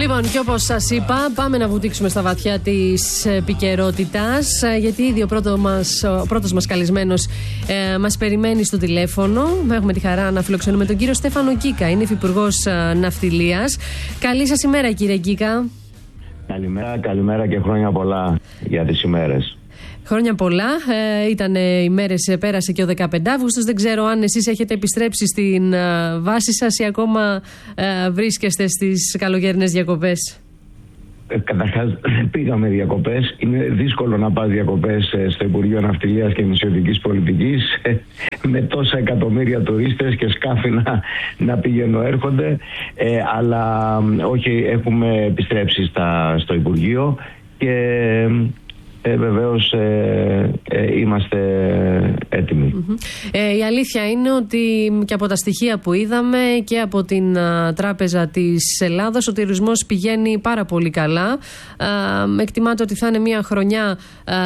Λοιπόν, και όπως σας είπα, πάμε να βουτήξουμε στα βαθιά της επικαιρότητας, γιατί ήδη ο πρώτος μας καλεσμένος μας περιμένει στο τηλέφωνο. Έχουμε τη χαρά να φιλοξενούμε τον κύριο Στέφανο Κίκα, είναι υφυπουργός Ναυτιλίας. Καλή σας ημέρα, κύριε Κίκα. Καλημέρα και χρόνια πολλά για τις ημέρες. Χρόνια πολλά. Ήταν ημέρες, πέρασε και ο 15 Αύγουστος. Δεν ξέρω αν εσείς έχετε επιστρέψει στην βάση σας ή ακόμα βρίσκεστε στις καλοκαιρινές διακοπές. Καταρχάς, πήγαμε διακοπές. Είναι δύσκολο να πας διακοπές στο Υπουργείο Ναυτιλίας και Νησιωτικής Πολιτικής με τόσα εκατομμύρια τουρίστες και σκάφη να πηγαίνουν έρχονται. Αλλά όχι, έχουμε επιστρέψει στο Υπουργείο και βεβαίως είμαστε έτοιμοι. Η αλήθεια είναι ότι και από τα στοιχεία που είδαμε και από την Τράπεζα της Ελλάδας ο τουρισμός πηγαίνει πάρα πολύ καλά. Εκτιμάται ότι θα είναι μια χρονιά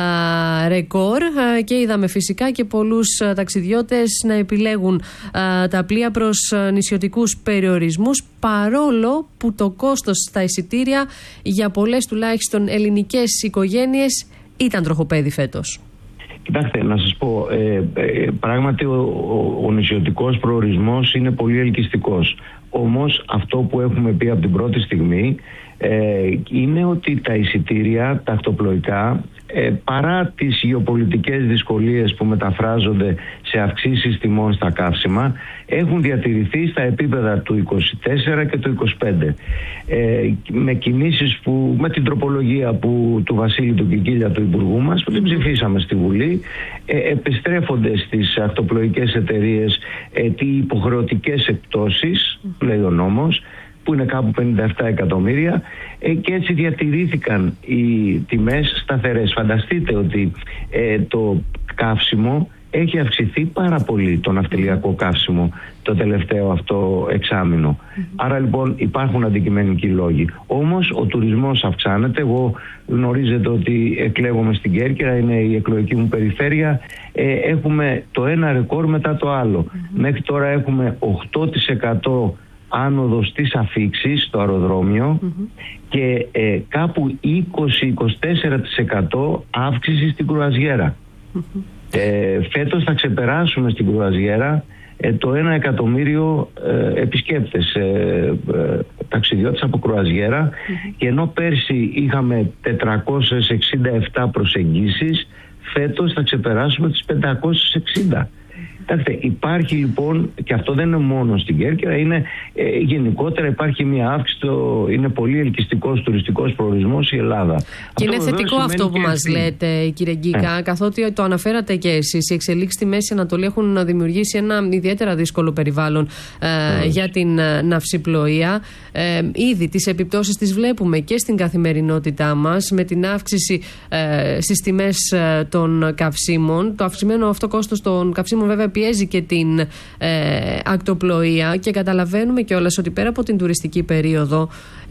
ρεκόρ και είδαμε φυσικά και πολλούς ταξιδιώτες να επιλέγουν τα πλοία προς νησιωτικούς περιορισμούς, παρόλο που το κόστος στα εισιτήρια για πολλές τουλάχιστον ελληνικές οικογένειες ήταν τροχοπέδι φέτος. Κοιτάξτε, να σας πω, πράγματι ο νησιωτικός προορισμός είναι πολύ ελκυστικός. Όμως αυτό που έχουμε πει από την πρώτη στιγμή είναι ότι τα εισιτήρια, τα αυτοπλοϊκά, παρά τις γεωπολιτικές δυσκολίες που μεταφράζονται σε αυξήσεις τιμών στα καύσιμα, έχουν διατηρηθεί στα επίπεδα του 24 και του 25. Με κινήσεις με την τροπολογία του Βασίλη του Κικίλια, του Υπουργού μας, που την ψηφίσαμε στη Βουλή, επιστρέφονται στις αυτοπλοϊκές εταιρείες τι υποχρεωτικές εκπτώσεις, λέει ο νόμος, που είναι κάπου 57 εκατομμύρια, και έτσι διατηρήθηκαν οι τιμές σταθερές. Φανταστείτε ότι το καύσιμο έχει αυξηθεί πάρα πολύ, το ναυτιλιακό καύσιμο, το τελευταίο αυτό εξάμηνο. Άρα λοιπόν υπάρχουν αντικειμενικοί λόγοι. Όμως ο τουρισμός αυξάνεται. Εγώ γνωρίζετε ότι εκλέγομαι στην Κέρκυρα, είναι η εκλογική μου περιφέρεια. Έχουμε το ένα ρεκόρ μετά το άλλο. Μέχρι τώρα έχουμε 8% άνοδο στις αφίξεις στο αεροδρόμιο και κάπου 20-24% αύξηση στην κρουαζιέρα. Φέτος θα ξεπεράσουμε στην κρουαζιέρα το 1 εκατομμύριο επισκέπτες, ταξιδιώτες από κρουαζιέρα, και ενώ πέρσι είχαμε 467 προσεγγίσεις, φέτος θα ξεπεράσουμε τις 560. Κοιτάξτε, υπάρχει λοιπόν, και αυτό δεν είναι μόνο στην Κέρκυρα, είναι γενικότερα υπάρχει μια αύξηση, είναι πολύ ελκυστικός τουριστικός προορισμός η Ελλάδα. Και είναι θετικό αυτό που μας λέτε, κύριε Γκίκα, καθότι το αναφέρατε και εσείς, οι εξελίξεις στη Μέση Ανατολή έχουν δημιουργήσει ένα ιδιαίτερα δύσκολο περιβάλλον για την ναυσιπλοεία. Ήδη τις επιπτώσεις τις βλέπουμε και στην καθημερινότητά μας, με την αύξηση στις τιμές των καυσίμων. Το αυξημένο αυτό κόστος των καυσίμων βέβαια πιέζει και την ακτοπλοεία, και καταλαβαίνουμε κιόλας ότι πέρα από την τουριστική περίοδο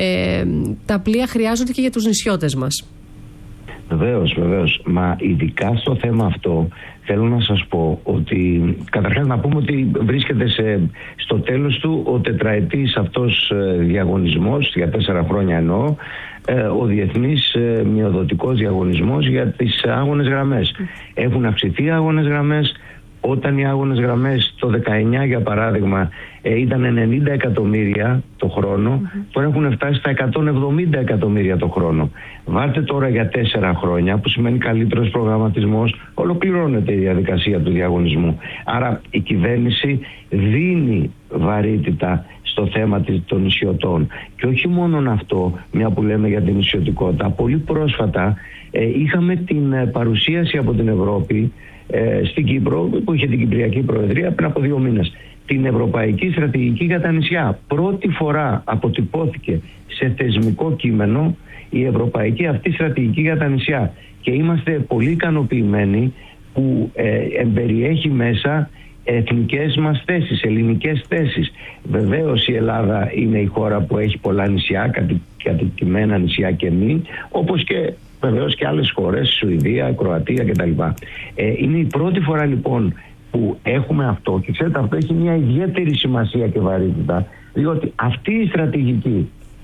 τα πλοία χρειάζονται και για τους νησιώτες μας. Βεβαίως. Μα ειδικά στο θέμα αυτό θέλω να σας πω ότι καταρχάς να πούμε ότι βρίσκεται στο τέλος του ο τετραετής αυτός διαγωνισμός, για 4 χρόνια εννοώ, ο διεθνής μειοδοτικός διαγωνισμός για τις άγονες γραμμές. Έχουν αυξηθεί οι άγονες γραμμές. Όταν οι άγονες γραμμές το 19 για παράδειγμα ήταν 90 εκατομμύρια το χρόνο, τώρα έχουν φτάσει στα 170 εκατομμύρια το χρόνο. Βάλτε τώρα για 4 χρόνια, που σημαίνει καλύτερος προγραμματισμός, ολοκληρώνεται η διαδικασία του διαγωνισμού. Άρα η κυβέρνηση δίνει βαρύτητα στο θέμα των νησιωτών. Και όχι μόνο αυτό, μια που λέμε για την νησιωτικότητα, πολύ πρόσφατα είχαμε την παρουσίαση από την Ευρώπη στην Κύπρο, που είχε την Κυπριακή Προεδρία πριν από 2 μήνες, την Ευρωπαϊκή Στρατηγική για τα νησιά. Πρώτη φορά αποτυπώθηκε σε θεσμικό κείμενο η Ευρωπαϊκή αυτή Στρατηγική για τα νησιά, και είμαστε πολύ ικανοποιημένοι που εμπεριέχει μέσα εθνικές μας θέσεις, ελληνικές θέσεις. Βεβαίως η Ελλάδα είναι η χώρα που έχει πολλά νησιά, κατοικημένα νησιά και μη, όπως και βεβαίως και άλλες χώρες, Σουηδία, Κροατία κτλ. Είναι η πρώτη φορά λοιπόν που έχουμε αυτό, και ξέρετε, αυτό έχει μια ιδιαίτερη σημασία και βαρύτητα, διότι αυτή η στρατηγική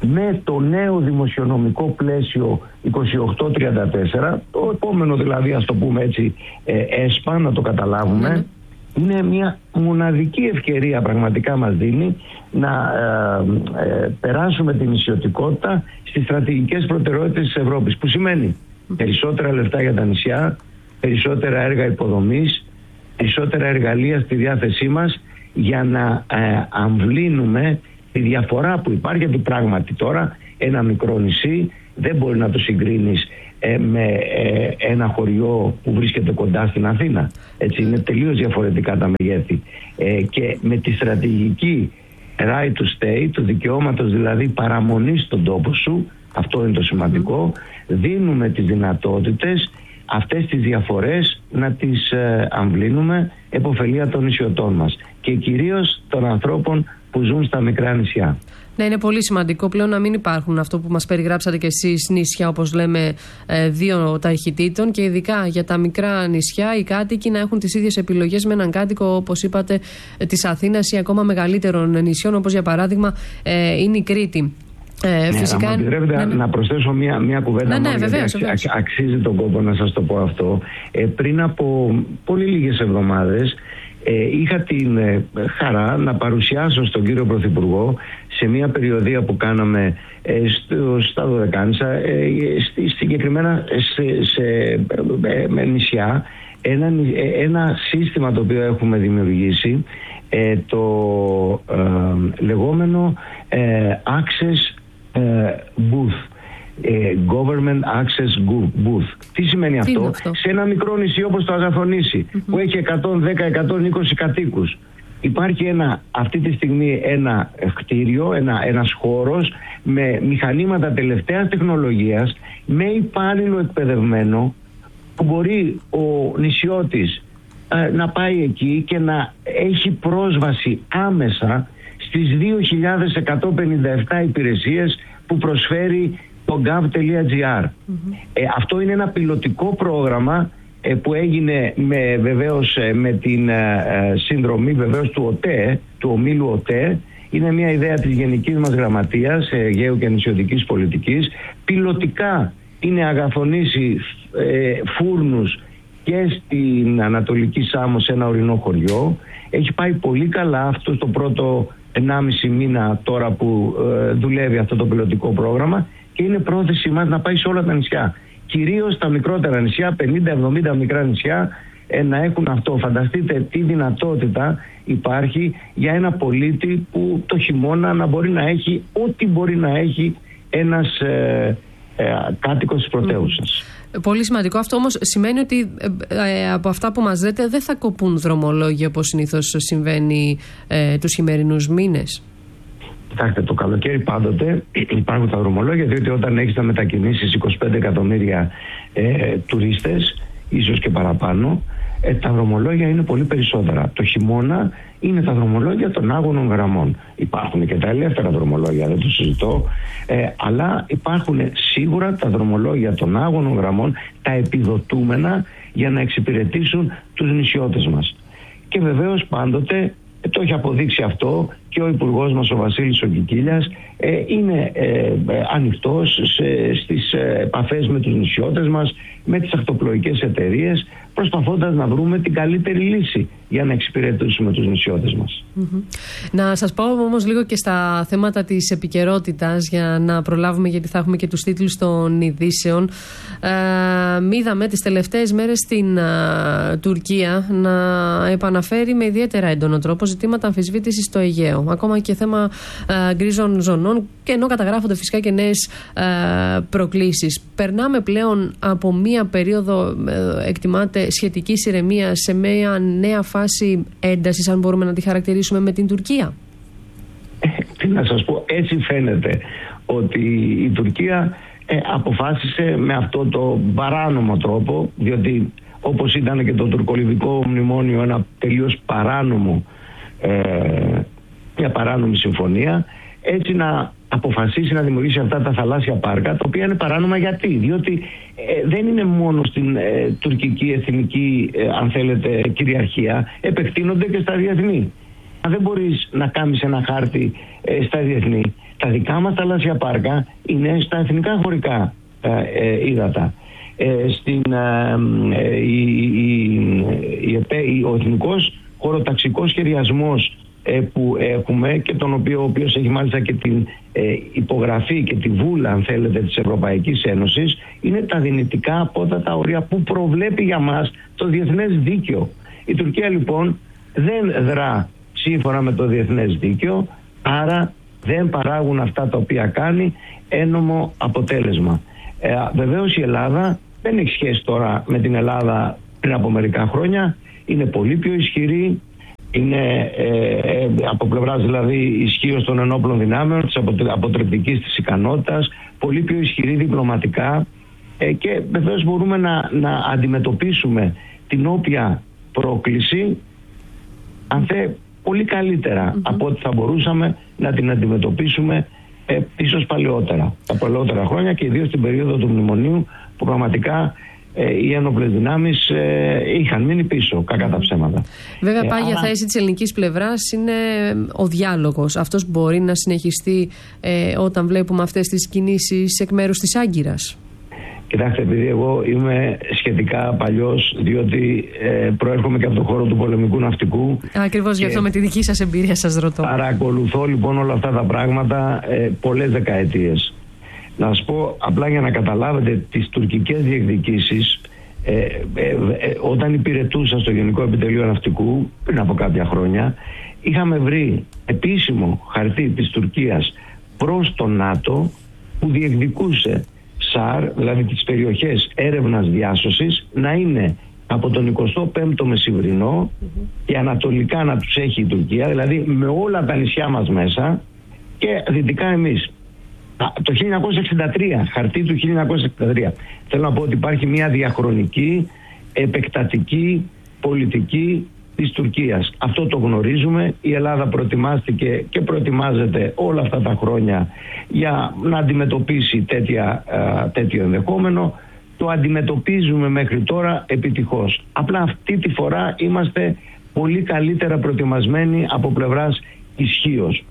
με το νέο δημοσιονομικό πλαίσιο 28-34, το επόμενο δηλαδή, ας το πούμε έτσι, ΕΣΠΑ, να το καταλάβουμε, είναι μια μοναδική ευκαιρία, πραγματικά μας δίνει να περάσουμε την νησιωτικότητα στις στρατηγικές προτεραιότητες της Ευρώπης, που σημαίνει περισσότερα λεφτά για τα νησιά, περισσότερα έργα υποδομής, περισσότερα εργαλεία στη διάθεσή μας για να αμβλύνουμε τη διαφορά που υπάρχει, γιατί πράγματι τώρα ένα μικρό νησί δεν μπορεί να το συγκρίνεις με ένα χωριό που βρίσκεται κοντά στην Αθήνα. Έτσι, είναι τελείως διαφορετικά τα μεγέθη. Και με τη στρατηγική right to stay, του δικαιώματος δηλαδή παραμονής στον τόπο σου, αυτό είναι το σημαντικό, δίνουμε τις δυνατότητες αυτές τις διαφορές να τις αμβλύνουμε επωφελία των νησιωτών μας και κυρίως των ανθρώπων που ζουν στα μικρά νησιά. Ναι, είναι πολύ σημαντικό πλέον να μην υπάρχουν αυτό που μας περιγράψατε και εσείς, νησιά όπως λέμε δύο ταχυτήτων, και ειδικά για τα μικρά νησιά οι κάτοικοι να έχουν τις ίδιες επιλογές με έναν κάτοικο, όπως είπατε, της Αθήνας ή ακόμα μεγαλύτερων νησιών, όπως για παράδειγμα είναι η Κρήτη. Φυσικά, αν επιτρέπετε να προσθέσω μια κουβέντα, βεβαίως. Αξίζει τον κόπο να σας το πω αυτό. Πριν από πολύ λίγες εβδομάδες είχα την χαρά να παρουσιάσω στον κύριο Πρωθυπουργό σε μια περιοδεία που κάναμε στα Δωδεκάνησα, συγκεκριμένα με νησιά, ένα σύστημα το οποίο έχουμε δημιουργήσει, το λεγόμενο Access Booth, Government Access Booth. Τι σημαίνει αυτό? Σε ένα μικρό νησί όπως το Αγαθονήσι, που έχει 110-120 κατοίκους, υπάρχει αυτή τη στιγμή ένα κτίριο, ένας χώρος με μηχανήματα τελευταίας τεχνολογίας, με υπάλληλο εκπαιδευμένο, που μπορεί ο νησιώτης να πάει εκεί και να έχει πρόσβαση άμεσα στις 2.157 υπηρεσίες που προσφέρει το gov.gr. Αυτό είναι ένα πιλωτικό πρόγραμμα που έγινε βεβαίως με την συνδρομή βεβαίως του ΟΤΕ, του ομίλου ΟΤΕ. Είναι μια ιδέα της Γενικής μας Γραμματείας Αιγαίου και Νησιωτικής Πολιτικής. Πιλωτικά είναι Αγαθονήσι, Φούρνους και στην Ανατολική Σάμο, σε ένα ορεινό χωριό. Έχει πάει πολύ καλά αυτό το πρώτο 1,5 μήνα τώρα που δουλεύει αυτό το πιλωτικό πρόγραμμα, και είναι πρόθεση μας να πάει σε όλα τα νησιά. Κυρίως τα μικρότερα νησιά, 50-70 μικρά νησιά, να έχουν αυτό. Φανταστείτε τι δυνατότητα υπάρχει για ένα πολίτη που το χειμώνα να μπορεί να έχει ό,τι μπορεί να έχει ένας κάτοικος της πρωτεύουσας. Πολύ σημαντικό. Αυτό όμως σημαίνει ότι από αυτά που μας λέτε δεν θα κοπούν δρομολόγια όπως συνήθως συμβαίνει τους χειμερινούς μήνες. Κοιτάξτε, το καλοκαίρι πάντοτε υπάρχουν τα δρομολόγια, διότι όταν έχεις να μετακινήσεις 25 εκατομμύρια τουρίστες, ίσως και παραπάνω, τα δρομολόγια είναι πολύ περισσότερα. Το χειμώνα είναι τα δρομολόγια των άγωνων γραμμών. Υπάρχουν και τα ελεύθερα δρομολόγια, δεν το συζητώ, αλλά υπάρχουν σίγουρα τα δρομολόγια των άγωνων γραμμών, τα επιδοτούμενα για να εξυπηρετήσουν τους νησιώτες μας. Και βεβαίως πάντοτε, το έχει αποδείξει αυτό και ο Υπουργός μας ο Βασίλης ο Κικίλιας, είναι ανοιχτός στις επαφές με τους νησιώτες μας, με τις ακτοπλοϊκές εταιρείες, προσπαθώντας να βρούμε την καλύτερη λύση για να εξυπηρετήσουμε τους νησιώτες μας. Να σας πάω όμως λίγο και στα θέματα της επικαιρότητας για να προλάβουμε, γιατί θα έχουμε και τους τίτλους των ειδήσεων. Είδαμε τις τελευταίες μέρες στην Τουρκία να επαναφέρει με ιδιαίτερα έντονο τρόπο ζητήματα αμφισβήτησης στο Αιγαίο. Ακόμα και θέμα γκρίζων ζωνών, και ενώ καταγράφονται φυσικά και νέες προκλήσεις. Περνάμε πλέον από μία περίοδο, εκτιμάται, σχετικής ηρεμίας σε μία νέα φάση έντασης, αν μπορούμε να τη χαρακτηρίσουμε, με την Τουρκία. Τι να σας πω, έτσι φαίνεται ότι η Τουρκία αποφάσισε με αυτό το παράνομο τρόπο, διότι όπως ήταν και το τουρκολιβικό μνημόνιο ένα τελείως παράνομο, μια παράνομη συμφωνία, έτσι να αποφασίσει να δημιουργήσει αυτά τα θαλάσσια πάρκα, τα οποία είναι παράνομα. Γιατί? Διότι δεν είναι μόνο στην τουρκική εθνική, αν θέλετε, κυριαρχία, επεκτείνονται και στα διεθνή. Δεν μπορείς να κάνεις ένα χάρτη στα διεθνή Τα δικά μας θαλάσσια πάρκα είναι στα εθνικά χωρικά ύδατα. Ο εθνικός χωροταξικός σχεδιασμός που έχουμε και ο οποίος έχει μάλιστα και την υπογραφή και τη βούλα, αν θέλετε, της Ευρωπαϊκής Ένωσης, είναι τα δυνητικά απότατα όρια που προβλέπει για μας το διεθνές δίκαιο. Η Τουρκία λοιπόν δεν δρά σύμφωνα με το διεθνές δίκαιο, άρα δεν παράγουν αυτά τα οποία κάνει ένομο αποτέλεσμα. Βεβαίως η Ελλάδα δεν έχει σχέση τώρα με την Ελλάδα πριν από μερικά χρόνια, είναι πολύ πιο ισχυρή, είναι από πλευράς δηλαδή ισχύως των ενόπλων δυνάμεων, της αποτρεπτικής της ικανότητας, πολύ πιο ισχυρή διπλωματικά και βεβαίως μπορούμε να αντιμετωπίσουμε την όποια πρόκληση αν θε πολύ καλύτερα από ό,τι θα μπορούσαμε να την αντιμετωπίσουμε ίσως παλαιότερα, τα παλαιότερα χρόνια και ιδίως στην περίοδο του μνημονίου που πραγματικά οι ένοπλες δυνάμεις είχαν μείνει πίσω, κακά τα ψέματα. Βέβαια, πάγια θέση της ελληνικής πλευράς είναι ο διάλογος. Αυτός μπορεί να συνεχιστεί όταν βλέπουμε αυτές τις κινήσεις εκ μέρους της Άγκυρας. Κοιτάξτε, επειδή εγώ είμαι σχετικά παλιός, διότι προέρχομαι και από τον χώρο του πολεμικού ναυτικού. Ακριβώς γι' αυτό με τη δική σας εμπειρία σας ρωτώ. Παρακολουθώ λοιπόν όλα αυτά τα πράγματα πολλές δεκαετίες. Να σας πω απλά για να καταλάβετε τις τουρκικές διεκδικήσεις. Όταν υπηρετούσα στο Γενικό Επιτελείο Ναυτικού πριν από κάποια χρόνια, είχαμε βρει επίσημο χαρτί της Τουρκίας προς το ΝΑΤΟ που διεκδικούσε ΣΑΡ, δηλαδή τις περιοχές έρευνας διάσωσης, να είναι από τον 25ο Μεσημβρινό και ανατολικά να τους έχει η Τουρκία, δηλαδή με όλα τα νησιά μας μέσα και δυτικά εμείς. Το 1963, χαρτί του 1963. Θέλω να πω ότι υπάρχει μια διαχρονική, επεκτατική πολιτική της Τουρκίας. Αυτό το γνωρίζουμε. Η Ελλάδα προετοιμάστηκε και προετοιμάζεται όλα αυτά τα χρόνια για να αντιμετωπίσει τέτοιο ενδεχόμενο. Το αντιμετωπίζουμε μέχρι τώρα επιτυχώς. Απλά αυτή τη φορά είμαστε πολύ καλύτερα προετοιμασμένοι από πλευράς ισχύως.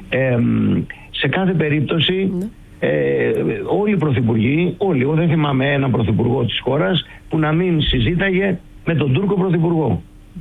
Σε κάθε περίπτωση όλοι οι πρωθυπουργοί, εγώ δεν θυμάμαι έναν πρωθυπουργό της χώρας που να μην συζήταγε με τον Τούρκο πρωθυπουργό.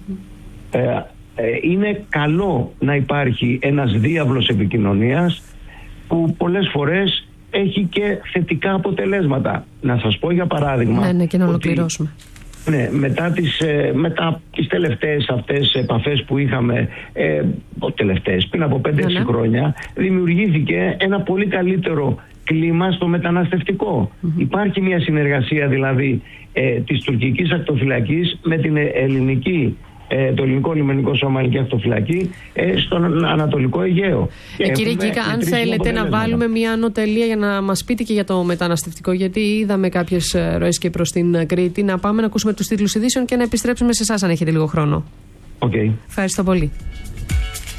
Είναι καλό να υπάρχει ένας διάβλος επικοινωνίας που πολλές φορές έχει και θετικά αποτελέσματα. Να σας πω για παράδειγμα... Ναι, και να ολοκληρώσουμε. Ναι, μετά τις τελευταίες αυτές επαφές που είχαμε πριν από 5-6 χρόνια, δημιουργήθηκε ένα πολύ καλύτερο κλίμα στο μεταναστευτικό. Υπάρχει μια συνεργασία δηλαδή της τουρκικής ακτοφυλακής με την ελληνική, το ελληνικό λιμενικό σώμα, ελληνική ακτοφυλακή στον Ανατολικό Αιγαίο. Κύριε Κίκα, αν θέλετε να βάλουμε μια ανωτελεία για να μας πείτε και για το μεταναστευτικό, γιατί είδαμε κάποιες ροές και προς την Κρήτη, να πάμε να ακούσουμε τους τίτλους ειδήσεων και να επιστρέψουμε σε εσάς αν έχετε λίγο χρόνο. Okay. Ευχαριστώ πολύ.